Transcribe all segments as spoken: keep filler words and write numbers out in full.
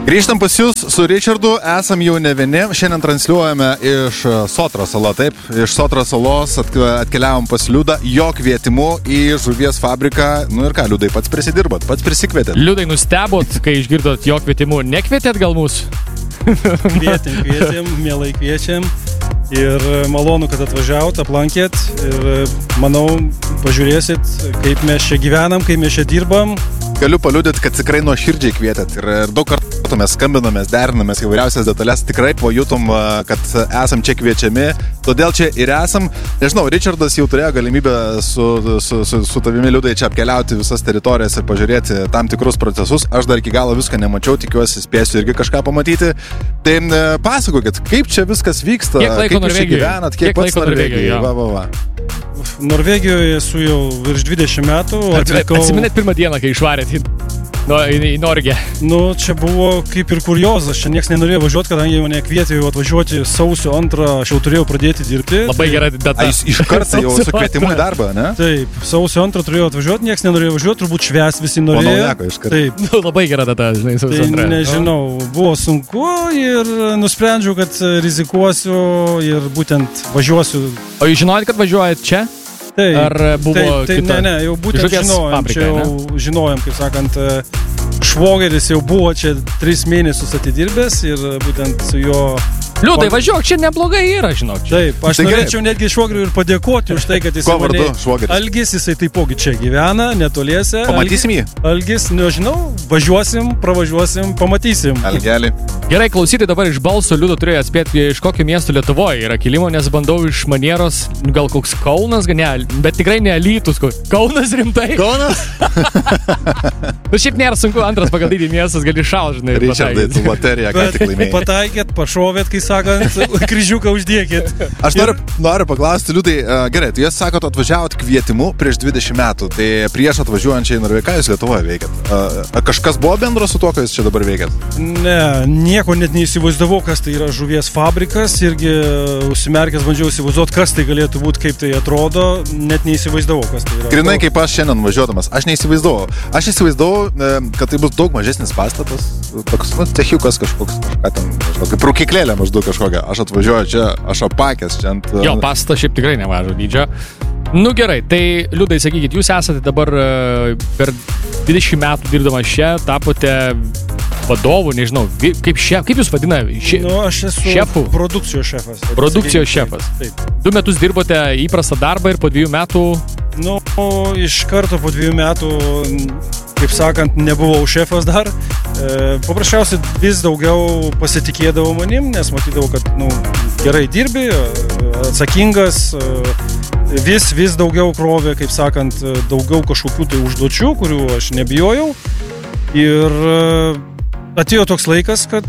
Grįžtam pas jūs su Richardu, esam jau ne vieni, šiandien transliuojame iš Sotros sala, taip, iš Sotros salos atkeliavom pas Liudą, jo kvietimu į žuvies fabriką, nu ir ką, Liudai, pats prisidirbot, pats prisikvietėt. Liudai, nustebot, kai išgirdot jo kvietimu, nekvietėt gal mūsų? Kvietėm, kvietėm, mielai kviečiam ir malonu, kad atvažiavot, aplankėt ir manau, pažiūrėsit, kaip mes čia gyvenam, kaip mes čia dirbam. Galiu paliudyti, kad tikrai nuoširdžiai kvietėt ir daug kartų mes skambinamės, derinamės įvairiausias detalės, tikrai pajutom, kad esam čia kviečiami, todėl čia ir esam. Nežinau, Richardas jau turėjo galimybę su, su, su, su tavimi, Liudai, čia apkeliauti visas teritorijas ir pažiūrėti tam tikrus procesus. Aš dar iki galo viską nemačiau, tikiuosi spėsiu irgi kažką pamatyti. Tai pasakokit, kaip čia viskas vyksta, kaip jūs čia gyvenat, kiek, kiek pats Norvegijoje. Va, va, va. Norvegijoje esu jau virš dvidešimt metų. Atvykau... Atsiminėt pirmą dieną, kai išvarėt į, no, į, į Norgiją? Nu, čia buvo kaip ir kuriozas. Čia nieks nenorėjo važiuoti, kadangi mane kvietė jau atvažiuoti sausio antrą, aš jau turėjau pradėti dirbti. Labai tai... gerai data. Jūs iš karto jau su kvietimu į darbą, ne? Taip, sausio antrą turėjau atvažiuoti, nieks nenorėjo važiuoti, turbūt švęs visi norėjo. Manau, iš karto. Taip. Nu, labai gera data, žinai, sausio antrą. Tai nežinau, buvo sunku ir nusprendžiau, kad rizikuosiu ir būtent važiuosiu. O jūs žinojate, kad važiuojat čia? Taip, ar buvo taip, taip, kita? Ne, ne, jau būtent Žuvies žinojom, fabrika, čia jau ne? žinojom, kaip sakant, švogeris jau buvo čia tris mėnesius atidirbęs ir būtent su jo... Liudai, važiuok, čia neblogai yra, žinok. Čia. Taip, aš tai norėčiau gerai. Netgi švogeriui ir padėkoti už tai, kad jis mane... Algis, jisai taipogi čia gyvena, netoliese. Pamatysim jį? Algis, nežinau, važiuosim, pravažiuosim, pamatysim. Algelį. Gerai, klausyti dabar iš balso, Liudo turėjo atspėti, iš kokio miesto Lietuvoje yra kilimo, nes bandau iš manieros, gal koks Kaunas, ne, bet tikrai ne Alytus. Kaunas rimtai? Kaunas? Nu šiaip nėra sunku, antras pagal dydį miestas, gali šal, žinai. Richardai, tu loteriją ką tik laimėjai. Pataikėt, pašovėt, kai sakant, kryžiuką uždėkit. Aš noriu, noriu paklausti, Liudai, uh, gerai, tu jūs sakot, atvažiavot kvietimu prieš dvidešimt metų, tai prieš atvažiuojančiai į Norvegiją, ką jūs Lietuvoje veikiat? Uh, kažkas buvo bendro su tuo, ką jūs čia dabar veikiat? Ne, nieko net neįsivaizdavau, kas tai yra žuvies fabrikas, irgi užsimerkęs bandžiau įsivaizduoti, kas tai galėtų būti, kaip tai atrodo, net neįsivaizdavau, kas tai yra. Grinai, kaip aš šiandien važiuodamas, aš neįsivaizdavau. Aš įsivaizdavau, kad tai bus daug mažesnis pastatas, toks, nu, cechiukas kažkoks, kažką ten, kažkokia, kaip rūkyklėlė maždaug kažkokia. Aš atvažiuoju čia, aš apakęs čia ant... Jo, pastatas šiaip tikrai nemažo dydžio. Nu gerai, tai Liudai, sakykit, jūs esate dabar per dvidešimt metų dirbdamas čia, tapote vadovų, nežinau, kaip, šef, kaip jūs vadina? Še, nu, aš esu šefų? Produkcijos šefas. Produkcijos šefas. Taip. Du metus dirbote įprastą darbą ir po dviejų metų... Nu, iš karto po dviejų metų, kaip sakant, nebuvau šefas dar. E, paprasčiausiai vis daugiau pasitikėdavo manim, nes matydavau, kad nu, gerai dirbi, atsakingas, vis, vis daugiau krovė, kaip sakant, daugiau kažkokių tai užduočių, kurių aš nebijojau. Ir atėjo toks laikas, kad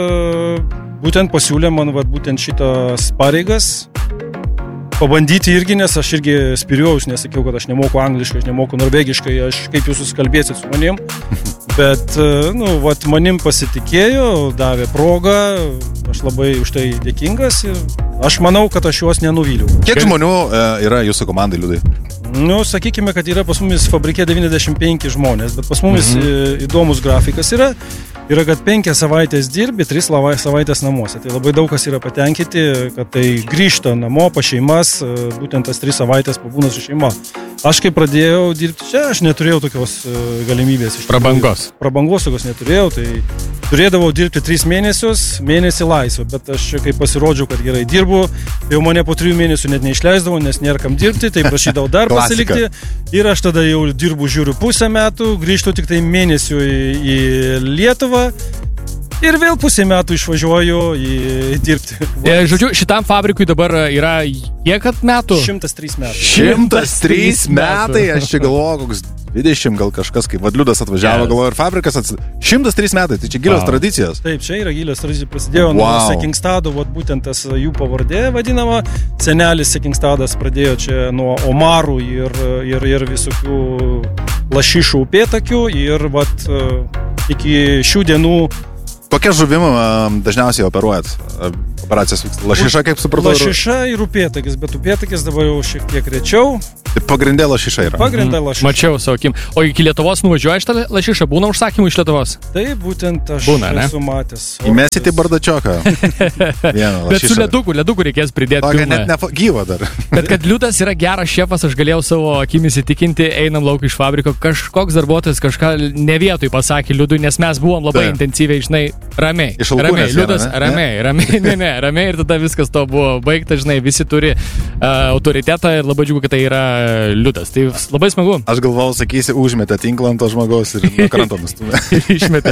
būtent pasiūlė man vat, būtent šitas pareigas. Pabandyti irgi, nes aš irgi spiriuojus, nesakiau, kad aš nemoku angliškai, aš nemoku norvegiškai, aš kaip jūs susikalbėsit su manim. Bet, nu, vat manim pasitikėjo, davė progą, aš labai už tai dėkingas ir aš manau, kad aš juos nenuvyliau. Kiek žmonių e, yra jūsų komandai, Liudai? Nu, sakykime, kad yra pas mumis fabrike devyniasdešimt penki žmonės, bet pas mumis mhm. įdomus grafikas yra. Yra, kad penkias savaitės dirbi, tris savaitės namuose. Tai labai daug kas yra patenkinti, kad tai grįžta namo pa šeimas, būtent tas tris savaitės pabūna su šeima. Aš kai pradėjau dirbti čia, aš neturėjau tokios galimybės. Prabangos. Prabangos tokios neturėjau, tai turėdavau dirbti tris mėnesius, mėnesį laisvę, bet aš kai pasirodžiau, kad gerai dirbu, jau mane po trijų mėnesių net neišleisdavo, nes nėra kam dirbti, tai prašydavau dar pasilikti. Ir aš tada jau dirbu, žiūriu pusę metų, grįžtu tik tai mėnesių į, į Lietuvą. Ir vėl pusę metų išvažiuoju į dirbti. E, žodžiu, šitam fabrikui dabar yra kiek metų? šimtas trys metai. šimtas trys metai, aš čia galvoju, koks dvidešimt gal kažkas, kaip Vadliudas atvažiavo, yes. Galvoju, ir fabrikas atsidėjo. šimtas trys metai, tai čia gilios wow. tradicijos. Taip, čia yra gilios tradicijos, prasidėjo wow. nuo Sekingstado, vat būtent tas jų pavardė vadinama. Senelis Sekingstadas pradėjo čia nuo omarų ir, ir, ir visokių lašišų upėtakių ir vat iki šių dienų. Kokia žuvim dažniausiai operuojat? operacijos vyksta. Lašiša, kaip supratau. Lašiša ir upėtakis, bet upėtakis dabar jau šiek tiek rečiau. Tai pagrindė lašiša yra. Pagrindė lašiša. Mačiau savo akim. O iki Lietuvos nuvažiuoja šitą lašišą? Būna užsakymų iš Lietuvos? Tai būtent aš Būna, ne? esu matęs. Įmesite bardačioką. Bet su leduku, leduku reikės pridėti. Tokia net ne gyva dar. Bet kad Liudas yra geras šefas, aš galėjau savo akimis įtikinti, einam lauk iš fabriko, kažkoks darbuotojas kažką ne vietoj pasakė Liudui, nes mes buvom labai Taip. intensyviai, žinai, ramiai. Iš alkūnės Ramiai, viena, Liudas, ne? ramiai, ramiai, ne, ne, ramiai ir tada viskas to buvo baigta, žinai, visi turi uh, autoritetą ir labai džiugu, kad tai yra Liudas. Tai labai smagu. Aš galvau, sakysi, užmetė tinklą ant to žmogaus ir nuo kranto nustumė. Išmetė.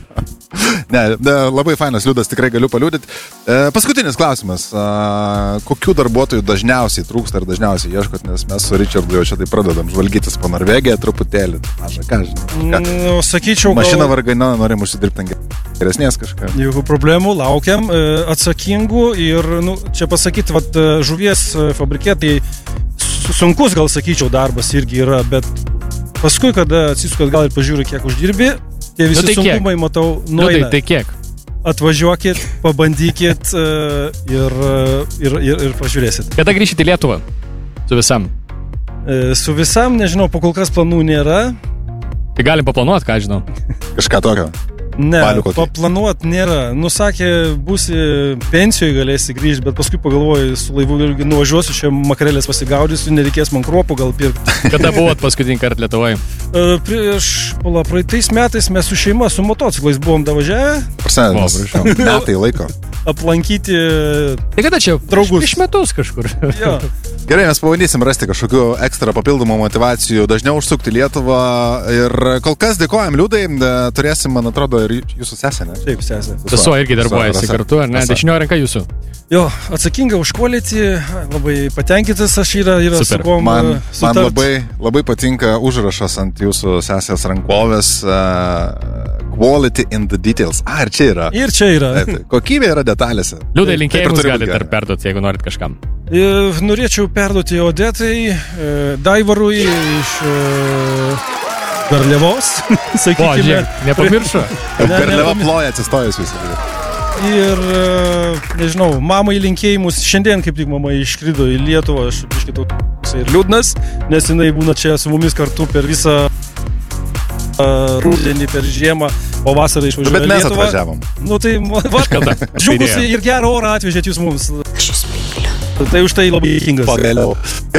Ne, ne, labai fainas Liudas, tikrai galiu paliūdyti. E, paskutinis klausimas. E, kokių darbuotojų dažniausiai trūksta ir dažniausiai ieškot, nes mes su Richardu jau čia tai pradedam žvalgytis po Norvegiją truputėlį. Maža, ką žinai. Nu, sakyčiau, Mašina gal... vargaina, norim užsidirbti ant geresnės kažką. Jokių problemų, laukiam e, atsakingų ir, nu, čia pasakyti, vat, e, žuvies e, fabrikė, tai su- sunkus, gal sakyčiau, darbas irgi yra, bet paskui, kada atsisukat gal ir pažiūrė, kiek uždirbi, tie visi Nu, tai kiek? sunkumai, matau, Nu, tai, nueina. tai kiek? Atvažiuokit, pabandykit e, ir, e, ir, ir, ir pažiūrėsit. Kada grįšite į Lietuvą? Su visam. E, su visam, nežinau, po kol kas planų nėra. Tai galim paplanuoti, ką žinau. Kažką tokio. Ne, Balių kokį? paplanuot nėra. Nusakė, būsi pensijoje galėsi grįžti, bet paskui pagalvoju, su laivu irgi nuvažiuosiu, čia makrelės pasigaudysiu, nereikės man kruopų gal pirkti. Kada buvot paskutinį kartą Lietuvoje? E, Prieš, pala, praeitais metais mes su šeima, su motociklais buvom davažiavę Prasideda, O, prašau. metai laiko. aplankyti. Tai kada čia? Draugus. Iš metus kažkur. Jo. Gerai, mes pabandysim rasti kažkokių ekstra papildomų motivacijų, dažniau užsukti Lietuvą ir kol kas dėkojam Liudai, e, turėsim, man atrodo, ir jūsų sesę, ne? Taip, sesė. Sesuo irgi darbuojasi Rasa. kartu, ar ne? Rasa. Dešinio ranka jūsų. Jo, atsakinga už quality, labai patenkintas aš yra, yra Super. su kuom Man, e, man sutart. labai, labai patinka užrašas ant jūsų sesės rankovės uh, Quality in the details. A, ir čia yra. Ir čia yra. Taip, taip. Kokybė yra detalėse. Liudai, Taip ir linkėjimus turi būt galite gerai. dar perduoti, jeigu norit kažkam. E, Norėčiau perduoti Odetai, e, Daivarui iš e, Garliavos, O, sakykime. žiūrėk, nepamiršo. Ne, Garliava nepami- ploja atsistojus visą. Ir, e, nežinau, mamai linkėjimus. Šiandien kaip tik mama išskrido į Lietuvą, aš biškį toks ir liūdnas, nes jinai būna čia su mumis kartu per visą e, rudenį, per žiemą, o vasarą išvažiuoja Bet į mes Lietuvą. atvažiavom. Nu tai, va, Kada? džiugus ir gerą orą atvežėt jūs mums. Tai už tai labai dėkingas. Pagaliau.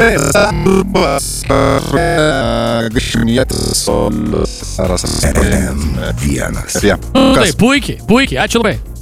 Gašimietis, o... Vienas. Nu, tai puikiai, puikiai. Ačiū labai.